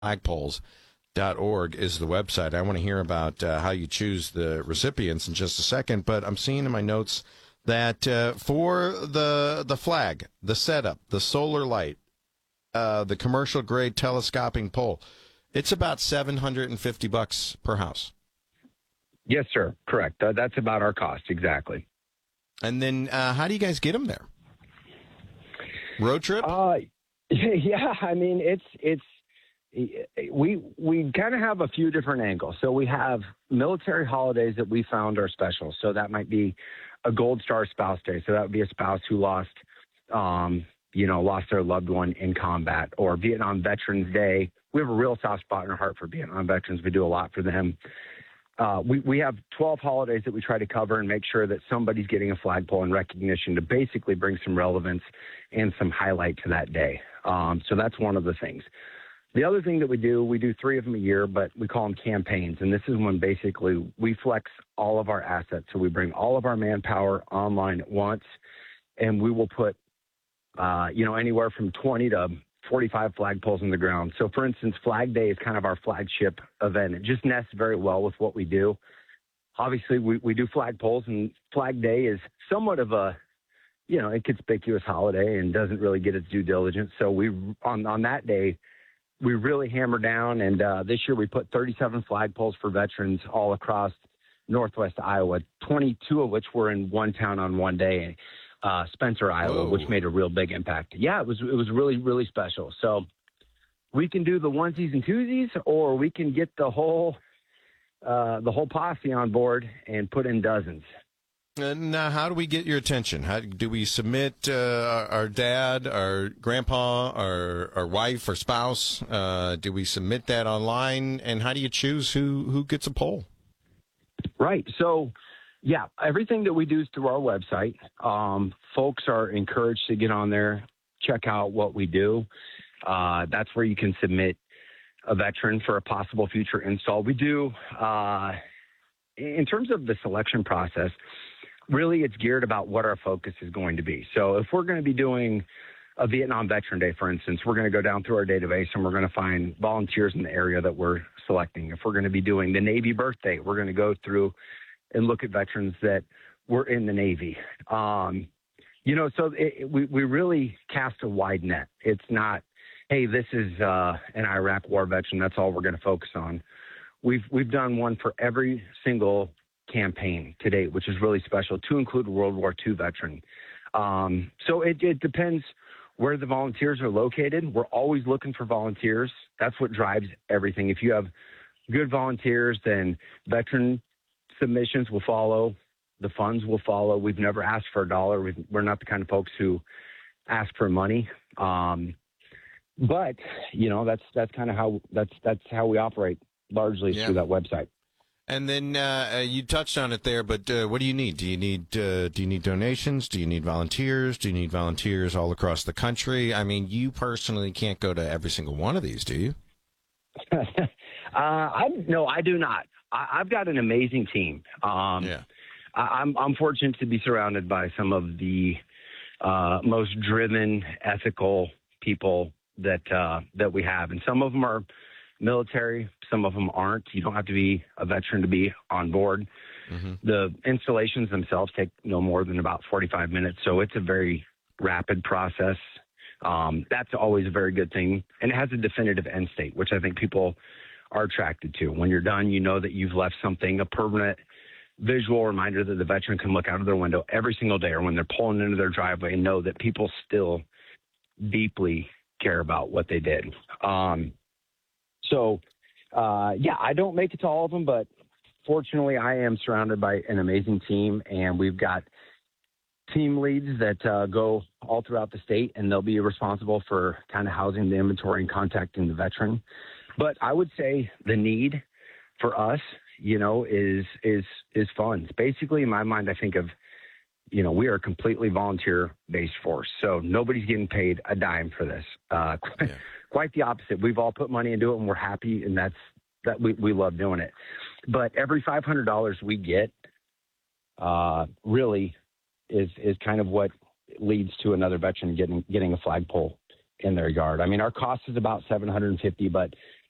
flagpoles.org is the website. I want to hear about how you choose the recipients in just a second, but I'm seeing in my notes that for the flag, the setup, the solar light, the commercial grade telescoping pole, it's about $750 per house. Yes, sir. Correct. That's about our cost. Exactly. And then how do you guys get them there? Road trip? Yeah. I mean, we kind of have a few different angles. So we have military holidays that we found are special. So that might be a Gold Star Spouse Day. So that would be a spouse who lost their loved one in combat, or Vietnam Veterans Day. We have a real soft spot in our heart for Vietnam veterans. We do a lot for them. We have 12 holidays that we try to cover and make sure that somebody's getting a flagpole in recognition to basically bring some relevance and some highlight to that day. So that's one of the things. The other thing that we do 3 of them a year, but we call them campaigns. And this is when basically we flex all of our assets. So we bring all of our manpower online at once, and we will put, anywhere from 20 to 45 flagpoles in the ground. So, for instance, Flag Day is kind of our flagship event. It just nests very well with what we do. Obviously, we do flagpoles, and Flag Day is somewhat of a, inconspicuous holiday and doesn't really get its due diligence. So on that day, we really hammer down. And this year we put 37 flagpoles for veterans all across Northwest Iowa, 22 of which were in one town on one day. Spencer, Iowa, which made a real big impact. Yeah, it was really, really special. So we can do the onesies and twosies, or we can get the whole posse on board and put in dozens. Now, how do we get your attention? How do we submit our dad, our grandpa, our wife, or spouse? Do we submit that online? And how do you choose who gets a poll? Right. So, yeah, everything that we do is through our website. Folks are encouraged to get on there, check out what we do. That's where you can submit a veteran for a possible future install. We do, in terms of the selection process, really it's geared about what our focus is going to be. So if we're going to be doing a Vietnam Veteran Day, for instance, we're going to go down through our database and we're going to find volunteers in the area that we're selecting. If we're going to be doing the Navy birthday, we're going to go through and look at veterans that were in the Navy. We really cast a wide net. It's not, hey, this is an Iraq war veteran. That's all we're going to focus on. We've done one for every single campaign to date, which is really special, to include a World War II veteran. So it depends where the volunteers are located. We're always looking for volunteers. That's what drives everything. If you have good volunteers, then veteran submissions will follow. The funds will follow. We've never asked for $1. We're not the kind of folks who ask for money. But that's kind of how we operate largely through that website. And then you touched on it there, but what do you need? Do you need donations? Do you need volunteers? Do you need volunteers all across the country? I mean, you personally can't go to every single one of these, do you? No, I do not. I've got an amazing team. I'm fortunate to be surrounded by some of the most driven, ethical people that we have, and some of them are military, some of them aren't. You don't have to be a veteran to be on board. Mm-hmm. The installations themselves take no more than about 45 minutes, so it's a very rapid process. That's always a very good thing, and it has a definitive end state, which I think people are attracted to. When you're done, you know that you've left something, a permanent visual reminder that the veteran can look out of their window every single day, or when they're pulling into their driveway, and know that people still deeply care about what they did. I don't make it to all of them, but fortunately I am surrounded by an amazing team, and we've got team leads that go all throughout the state, and they'll be responsible for kind of housing the inventory and contacting the veteran. But I would say the need for us, is funds. Basically, in my mind, I think of, we are a completely volunteer-based force, so nobody's getting paid a dime for this. Quite the opposite. We've all put money into it, and we're happy, and we love doing it. But every $500 we get really is kind of what leads to another veteran getting a flagpole in their yard. I mean, our cost is about $750, but